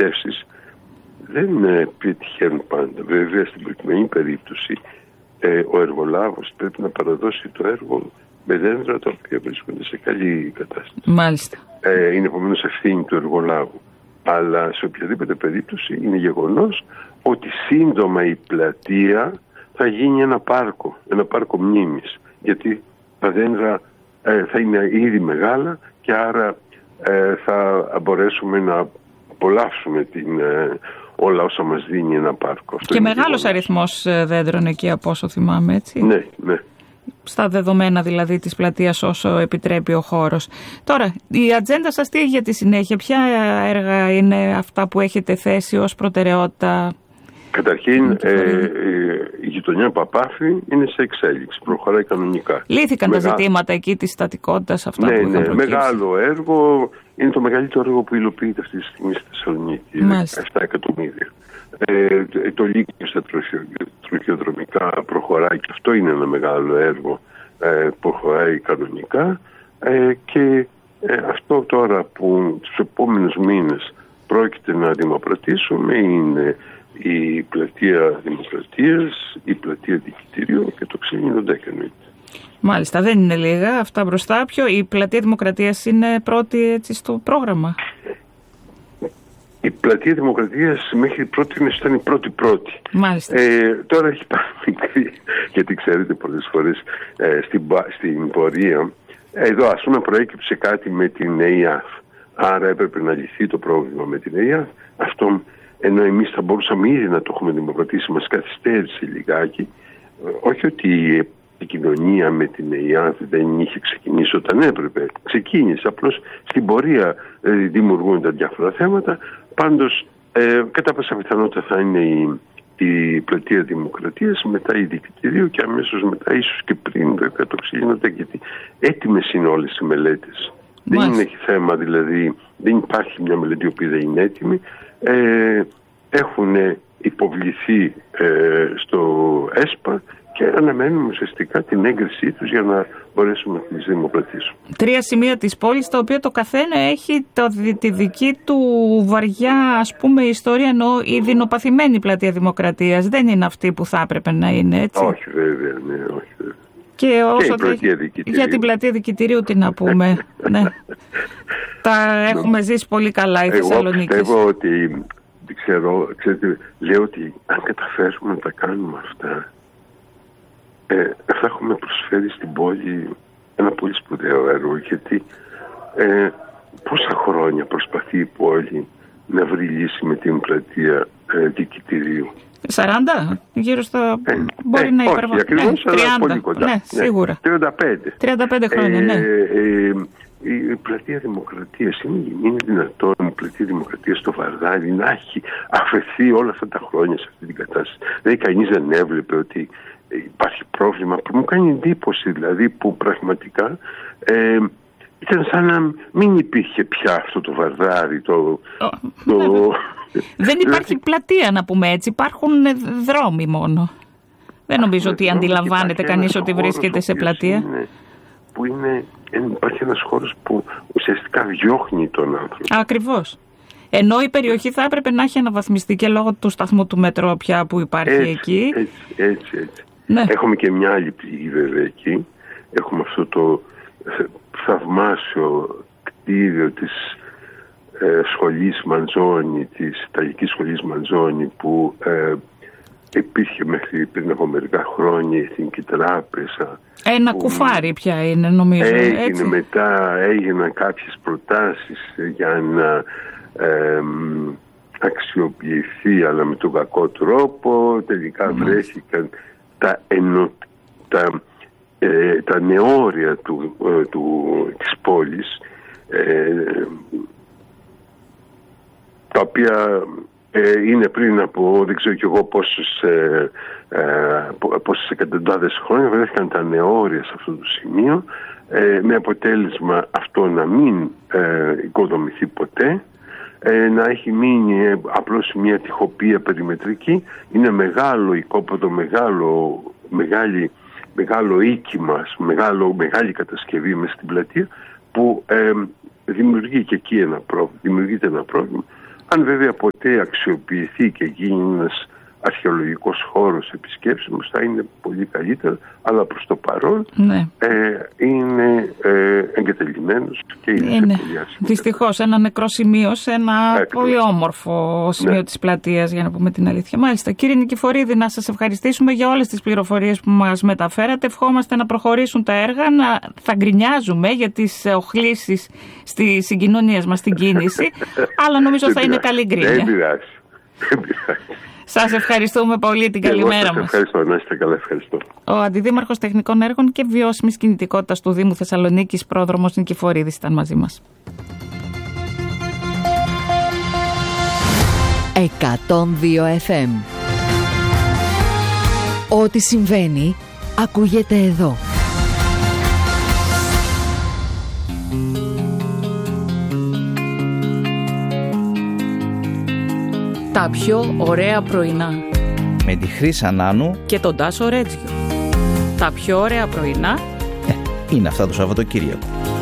διαπραγματεύσεις δεν πετυχαίνουν πάντα. Βέβαια, στην προκειμένη περίπτωση ο εργολάβος πρέπει να παραδώσει το έργο με δέντρα τα οποία βρίσκονται σε καλή κατάσταση. Μάλιστα. Είναι επομένως ευθύνη του εργολάβου. Αλλά σε οποιαδήποτε περίπτωση είναι γεγονός ότι σύντομα η πλατεία θα γίνει ένα πάρκο μνήμης. Γιατί τα δέντρα θα είναι ήδη μεγάλα και άρα θα μπορέσουμε να απολαύσουμε όλα όσα μας δίνει ένα πάρκο. Και μεγάλος αριθμός δέντρων εκεί από όσο θυμάμαι, έτσι. Ναι. Στα δεδομένα δηλαδή της πλατείας όσο επιτρέπει ο χώρος. Τώρα, η ατζέντα σας τι έχει για τη συνέχεια? Ποια έργα είναι αυτά που έχετε θέσει ως προτεραιότητα? Καταρχήν, η γειτονιά Παπάφη είναι σε εξέλιξη, προχωράει κανονικά. Λύθηκαν τα ζητήματα εκεί της στατικότητας, αυτά που είχαν προκύψει? Μεγάλο έργο, είναι το μεγαλύτερο έργο που υλοποιείται αυτή τη στιγμή στη Θεσσαλονίκη, 7 εκατομμύρια. Το Λύκειο στα τροχιοδρομικά προχωράει και αυτό είναι ένα μεγάλο έργο, προχωράει κανονικά και αυτό τώρα που τους επόμενους μήνες πρόκειται να δημοπρατήσουμε είναι η πλατεία Δημοκρατίας, η πλατεία Δικητηρίου και το Ξενινοντέκ εννοείται. Μάλιστα, δεν είναι λίγα αυτά μπροστά. Η πλατεία Δημοκρατίας είναι πρώτη έτσι στο πρόγραμμα? Η πλατεία Δημοκρατίας μέχρι πρώτη ήταν η πρώτη. Μάλιστα. Τώρα έχει πάρει μικρή, γιατί ξέρετε πολλές φορές στην πορεία, εδώ ας πούμε προέκυψε κάτι με την ΕΙΑΦ. Άρα έπρεπε να λυθεί το πρόβλημα με την ΕΙΑΦ. Αυτό, ενώ εμείς θα μπορούσαμε ήδη να το έχουμε δημοκρατήσει, μας καθυστέρησε λιγάκι. Όχι ότι η επικοινωνία με την ΕΙΑΦ δεν είχε ξεκινήσει όταν έπρεπε. Ξεκίνησε, απλώς στην πορεία δημιουργούνται διάφορα θέματα. Πάντως, κατά πάσα πιθανότητα θα είναι η πλατεία Δημοκρατίας, μετά η Δικητηρίου και αμέσως μετά, ίσως και πριν βέβαια το Ξενινοντέκ, γιατί έτοιμες είναι όλες οι μελέτες. Δεν είναι θέμα, δηλαδή, δεν υπάρχει μια μελέτη που δεν είναι έτοιμη. Έχουν υποβληθεί στο ΕΣΠΑ και αναμένουμε ουσιαστικά την έγκρισή τους για να μπορέσουμε να τις δημοκρατήσουμε. 3 σημεία της πόλης, τα οποία το καθένα έχει τη δική του βαριά, ας πούμε, ιστορία, ενώ η δεινοπαθημένη πλατεία Δημοκρατίας δεν είναι αυτή που θα έπρεπε να είναι, έτσι. Όχι βέβαια, ναι, όχι βέβαια. Και όσο για την πλατεία Δικητηρίου τι να πούμε. Ναι. Τα έχουμε ζήσει πολύ καλά οι Θεσσαλονίκες. Εγώ πιστεύω ότι, δεν ξέρω, ξέρετε, λέω ότι αν καταφέρουμε να τα κάνουμε αυτά, θα έχουμε προσφέρει στην πόλη ένα πολύ σπουδαίο έργο, γιατί πόσα χρόνια προσπαθεί η πόλη να βρει λύση με την πλατεία Δικητηρίου? 40, γύρω στα... μπορεί να υπερβεί. Όχι, ακριβώς, αλλά πολύ κοντά. Ναι, σίγουρα. 35 χρόνια, ναι. Η πλατεία Δημοκρατίας είναι δυνατόν η πλατεία Δημοκρατίας στο Βαρδάρι να έχει αφαιθεί όλα αυτά τα χρόνια σε αυτή την κατάσταση? Δηλαδή κανείς δεν έβλεπε ότι υπάρχει πρόβλημα που μου κάνει εντύπωση, δηλαδή, που πραγματικά ήταν σαν να μην υπήρχε πια αυτό το Βαρδάρι. Δεν υπάρχει πλατεία, να πούμε έτσι. Υπάρχουν δρόμοι μόνο. Δεν νομίζω ότι αντιλαμβάνεται κανείς ότι βρίσκεται σε πλατεία. Υπάρχει ένας χώρος που ουσιαστικά διώχνει τον άνθρωπο. Ακριβώς. Ενώ η περιοχή θα έπρεπε να έχει αναβαθμιστεί και λόγω του σταθμού του μετρό πια που υπάρχει εκεί. Έτσι. Ναι. Έχουμε και μια άλλη πληγή βέβαια εκεί. Έχουμε αυτό το θαυμάσιο κτίριο της σχολής Μαντζόνι, της Ιταλικής σχολής Μαντζόνι, που υπήρχε μέχρι πριν από μερικά χρόνια η Εθνική Τράπεζα. Ένα κουφάρι πια είναι, νομίζω. Έτσι. Μετά έγιναν κάποιες προτάσεις για να αξιοποιηθεί, αλλά με τον κακό τρόπο. Τελικά βρέθηκαν τα νεόρια της πόλης, τα οποία είναι πριν από δεν ξέρω κι εγώ πόσες εκατοντάδες χρόνια. Βρέθηκαν τα νεόρια σε αυτό το σημείο, με αποτέλεσμα αυτό να μην οικοδομηθεί ποτέ, να έχει μείνει απλώς μια τοιχοπία περιμετρική. Είναι μεγάλο οικόπεδο, μεγάλο οίκημα, μεγάλη κατασκευή μες στην πλατεία, που δημιουργεί και εκεί δημιουργείται ένα πρόβλημα. Αν βέβαια ποτέ αξιοποιηθεί και γίνει ένας αρχαιολογικός χώρος επισκέψιμος, θα είναι πολύ καλύτερο, αλλά προς το παρόν είναι εγκατελειμμένος και είναι σε πολύ άσχημη. Δυστυχώς ένα νεκρό σημείο σε ένα πολύ όμορφο σημείο της πλατείας, για να πούμε την αλήθεια. Μάλιστα. Κύριε Νικηφορίδη, να σας ευχαριστήσουμε για όλες τις πληροφορίες που μας μεταφέρατε. Ευχόμαστε να προχωρήσουν τα έργα, θα γκρινιάζουμε για τις οχλήσεις στις συγκοινωνίες μας στην κίνηση, αλλά νομίζω θα είναι καλή γκρίνια. Δεν πειράζει. Σας ευχαριστούμε πολύ, την καλημέρα μας. Ευχαριστώ, να είστε καλά, ευχαριστώ. Ο Αντιδήμαρχος Τεχνικών Έργων και Βιώσιμης Κινητικότητας του Δήμου Θεσσαλονίκης, Πρόδρομος Νικηφορίδης, ήταν μαζί μας. 102 FM. Ό,τι συμβαίνει, ακούγεται εδώ. Τα πιο ωραία πρωινά. Με τη Χρύσα Νάνου και τον Τάσο Ρέτζιο. Τα πιο ωραία πρωινά είναι αυτά το Σαββατοκύριακο.